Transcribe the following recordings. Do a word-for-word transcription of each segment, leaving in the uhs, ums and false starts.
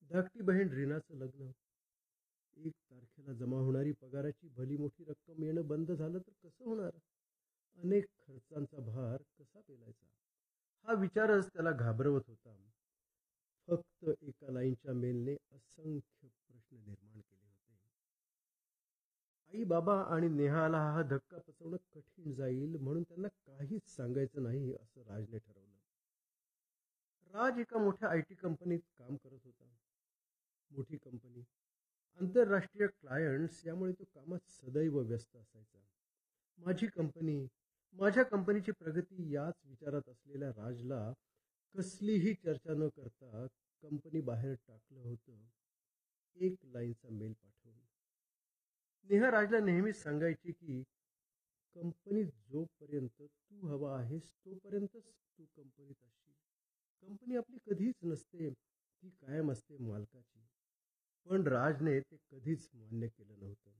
धाकटी बहीण रीनाचं लग्न. एक तारखेला जमा होणारी पगाराची भली मोठी रक्कम येणं बंद झालं तर कसं होणार? अनेक खर्चांचा भार कसा पेलायचा? हा विचारच त्याला घाबरवत होता. फक्त एका लाईनच्या मेलने असंख्य प्रश्न निर्माण केले होते. आई बाबा आणि नेहाला हा धक्का पचवणं कठीण जाईल म्हणून त्यांना काहीच सांगायचं नाही असं राजने ठरवलं. राज एका मोठ्या आय टी कंपनीत काम करत होता. मोठी कंपनी, आंतरराष्ट्रीय क्लायंट्स, यामुळे तो कामात सदैव व्यस्त असायचा. माझी कंपनी, माझ्या कंपनीची प्रगती याच विचारात असलेल्या राजला कसलीही चर्चा न करता कंपनी बाहेर टाकलं होतं, एक लाईनचा मेल पाठवून. नेहा राजला नेहमीच सांगायची की कंपनीत जोपर्यंत तू हवा आहेस तोपर्यंतच तू कंपनीत असशील. कंपनी आपली कधीच नसते, ती कायम असते मालकाची. पण राजने ते कधीच मान्य केलं नव्हतं.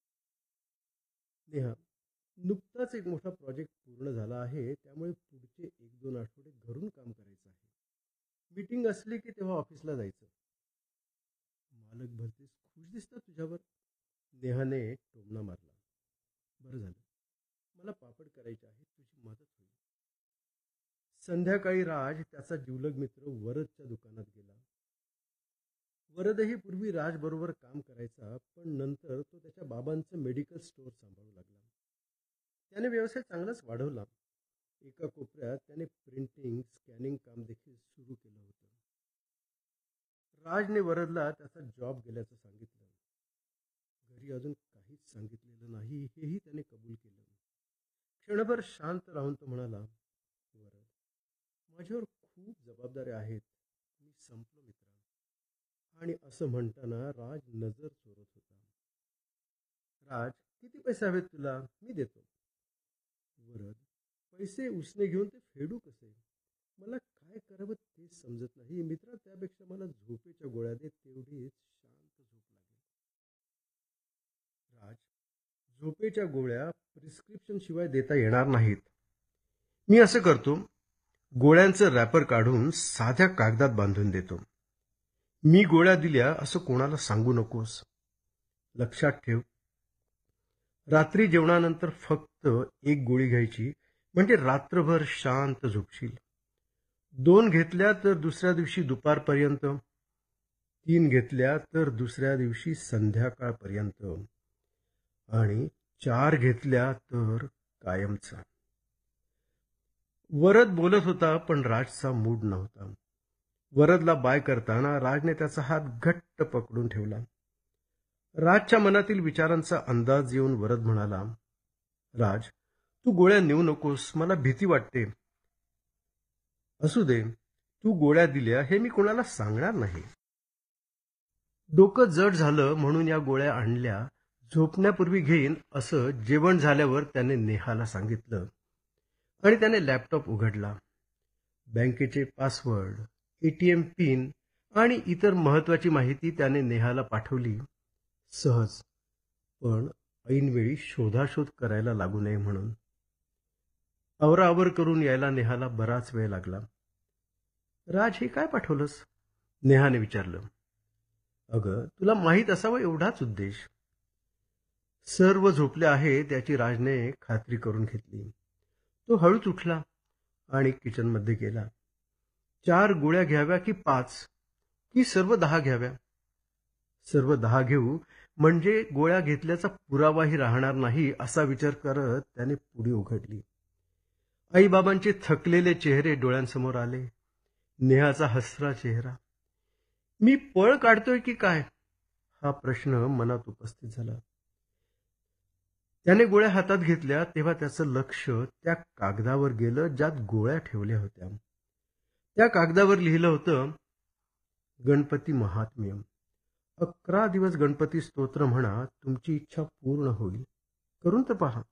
नेहा, नुकताच एक मोठा प्रोजेक्ट पूर्ण झाला आहे, त्यामुळे पुढचे एक दोन आठवडे घरून काम करायचं आहे. मीटिंग असली की तेव्हा ऑफिसला जायचं. मालक भलतेच खुश दिसतात तुझ्यावर, नेहाने टोमणा मारला. बरं झालं, मला पापड करायचे आहे, तुझी मदत होईल. संध्याकाळी राज त्याचा जिवलग मित्र वरदच्या दुकानात गेला. वरदही पूर्वी राज बरोबर काम करायचा, पण नंतर तो त्याच्या बाबांचं मेडिकल स्टोअर सांभाळू लागला. त्याने व्यवसाय चांगलाच वाढवला. एका कोपऱ्यात त्याने प्रिंटिंग स्कॅनिंग काम देखील सुरू केलं होतं. राजने वरदला त्याचा जॉब गेल्याचं सांगितलं. घरी अजून काहीच सांगितलेलं नाही हेही त्याने कबूल केलं. क्षणभर शांत राहून तो म्हणाला, वरद, माझ्यावर खूप जबाबदाऱ्या आहेत, मी संपलो मित्रा. आणि असं म्हणताना राज नजर चोरत होता. राज, किती पैसे हवेत तुला? मी देतो. वरद, पैसे उसने घेऊन ते फेडू कसे? मला काय करावं ते समजत नाही मित्रा, त्यापेक्षा मला झोपेच्या गोळ्या दे, तेवढीच शांत झोप लागेल. राज, झोपेच्या गोळ्या प्रिस्क्रिप्शन शिवाय देता येणार नाहीत. मी असं करतो, गोळ्यांचं रॅपर काढून साध्या कागदात बांधून देतो. मी गोळ्या दिल्या असं कोणाला सांगू नकोस. लक्षात ठेव, रात्री जेवणानंतर फक्त एक गोळी घ्यायची, म्हणजे रात्रभर शांत झोपशील. दोन घेतल्या तर दुसऱ्या दिवशी दुपारपर्यंत, तीन घेतल्या तर दुसऱ्या दिवशी संध्याकाळपर्यंत, आणि चार घेतल्या तर कायमचा. वरद बोलत होता पण राजचा मूड नव्हता. वरदला बाय करताना राजने त्याचा हात घट्ट पकडून ठेवला. राजच्या मनातील विचारांचा अंदाज येऊन वरद म्हणाला, राज, तू गोळ्या नेऊ नकोस, मला भीती वाटते. असू दे, तू गोळ्या दिल्या हे मी कोणाला सांगणार नाही. डोकं जड झालं म्हणून या गोळ्या आणल्या, झोपण्यापूर्वी घेईन असं जेवण झाल्यावर त्याने नेहाला सांगितलं. आणि त्याने लॅपटॉप उघडला. बँकेचे पासवर्ड, एटीएम पिन आणि इतर महत्वाची माहिती त्याने नेहाला पाठवली. सहज, पण ऐनवेळी शोधाशोध करायला लागू नये म्हणून. आवराआवर करून यायला नेहाला बराच वेळ लागला. राज, हे काय पाठवलंस? नेहाने विचारलं. अगं, तुला माहीत असावं एवढाच उद्देश. सर्व झोपले आहे त्याची राजने खात्री करून घेतली. तो हळूच उठला आणि किचनमध्ये गेला. चार गोळ्या घ्याव्या की पाच, की सर्व दहा घ्याव्या? सर्व दहा घेऊ म्हणजे गोळ्या घेतल्याचा पुरावाही राहणार नाही असा विचार करत त्याने पुडी उघडली. आईबाबांचे थकलेले चेहरे डोळ्यांसमोर आले. नेहाचा हसरा चेहरा. मी पळ काढतोय की काय, हा प्रश्न मनात उपस्थित झाला. त्याने गोळ्या हातात घेतल्या तेव्हा त्याचं लक्ष त्या कागदावर गेलं ज्यात गोळ्या ठेवल्या होत्या. त्या कागदावर लिहिलं होतं, गणपती महात्म्य. अकरा दिवस गणपती स्तोत्र म्हणा, तुमची इच्छा पूर्ण होईल. करून तर पहा.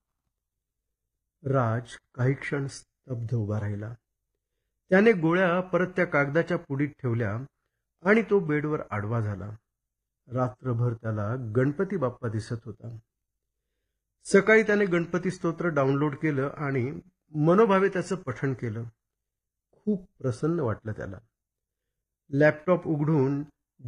राज काही क्षण स्तब्ध उभा राहिला. त्याने गोळ्या परत त्या कागदाच्या पुडीत ठेवल्या आणि तो बेडवर आडवा झाला. रात्रभर त्याला गणपती बाप्पा दिसत होता. सकाळी त्याने गणपती स्तोत्र डाउनलोड केलं आणि मनोभावे त्याचं पठण केलं. खूप प्रसन्न वाटलं त्याला. लॅपटॉप उघडून